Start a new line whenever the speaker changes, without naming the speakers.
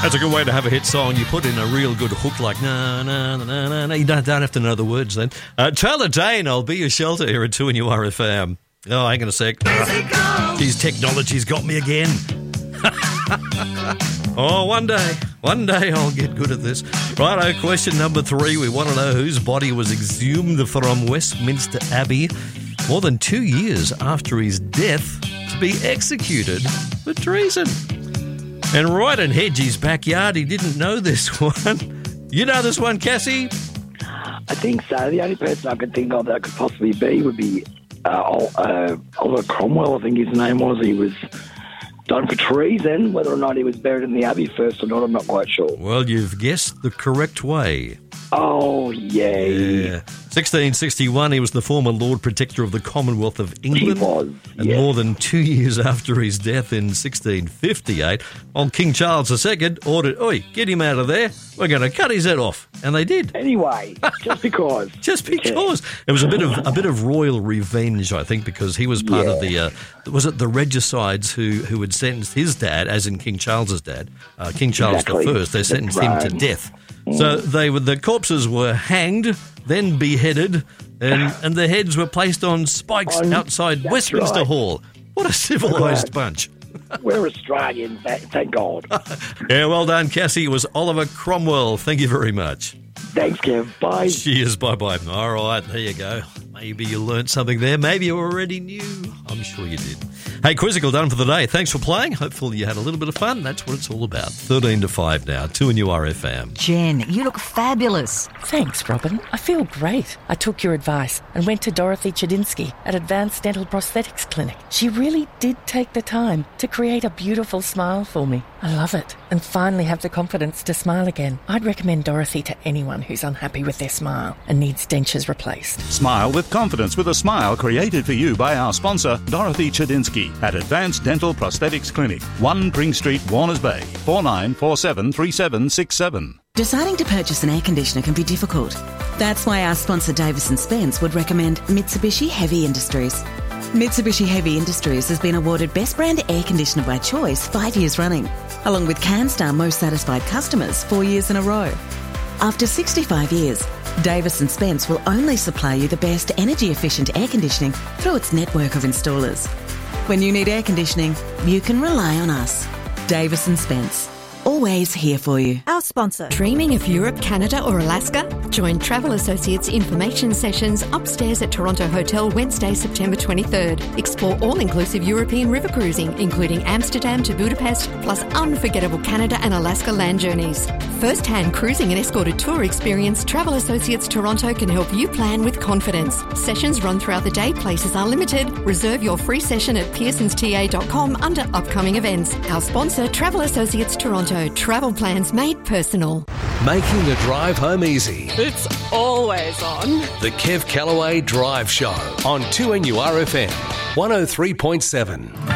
That's a good way to have a hit song. You put in a real good hook like na na na na na. You don't have to know the words then. Taylor Dane, I'll be your shelter here at 2NURFM. Oh, hang on a sec. Geez, technology's got me again. Oh, one day I'll get good at this. Righto, question number 3. We want to know whose body was exhumed from Westminster Abbey more than 2 years after his death to be executed for treason. And right in Hedgie's backyard, he didn't know this one. You know this one, Cassie?
I think so. The only person I could think of that could possibly be would be Oliver Cromwell, I think his name was. He was done for treason. Whether or not he was buried in the Abbey first or not, I'm not quite sure.
Well, you've guessed the correct way.
Oh, yay.
1661, he was the former Lord Protector of the Commonwealth of England.
He was,
And more than 2 years after his death in 1658, old King Charles II ordered, "Oi, get him out of there. We're going to cut his head off." And they did.
Anyway, just because.
Just because. It was a bit of royal revenge, I think, because he was part of the, was it the regicides who had sentenced his dad, as in King Charles's dad, King Charles I, they sentenced him to death. So the corpses were hanged, then beheaded, and the heads were placed on spikes outside Westminster Hall. What a civilised bunch.
We're Australians, thank God.
Yeah, well done, Cassie. It was Oliver Cromwell. Thank you very much.
Thanks, Kev. Bye.
Cheers. Bye-bye. All right, there you go. Maybe you learnt something there. Maybe you already knew. I'm sure you did. Hey, Quizzical done for the day. Thanks for playing. Hopefully you had a little bit of fun. That's what it's all about. 13 to 5 now. 2NURFM.
Jen, you look fabulous.
Thanks, Robin. I feel great. I took your advice and went to Dorothy Chedinsky at Advanced Dental Prosthetics Clinic. She really did take the time to create a beautiful smile for me. I love it and finally have the confidence to smile again. I'd recommend Dorothy to anyone who's unhappy with their smile and needs dentures replaced.
Smile with confidence with a smile created for you by our sponsor, Dorothy Chedinsky, at Advanced Dental Prosthetics Clinic, 1 Pring Street, Warners Bay, 49473767.
Deciding to purchase an air conditioner can be difficult. That's why our sponsor Davis & Spence would recommend Mitsubishi Heavy Industries. Mitsubishi Heavy Industries has been awarded Best Brand Air Conditioner by Choice 5 years running, along with CanStar Most Satisfied Customers 4 years in a row. After 65 years, Davis & Spence will only supply you the best energy-efficient air conditioning through its network of installers. When you need air conditioning, you can rely on us. Davis & Spence. Always here for you.
Our sponsor.
Dreaming of Europe, Canada or Alaska? Join Travel Associates information sessions upstairs at Toronto Hotel Wednesday, September 23rd. Explore all-inclusive European river cruising, including Amsterdam to Budapest, plus unforgettable Canada and Alaska land journeys. First-hand cruising and escorted tour experience, Travel Associates Toronto can help you plan with confidence. Sessions run throughout the day, places are limited. Reserve your free session at pearsonsta.com under upcoming events. Our sponsor, Travel Associates Toronto. Travel plans made personal.
Making the drive home easy.
It's always on.
The Kev Callaway Drive Show on 2NURFM 103.7.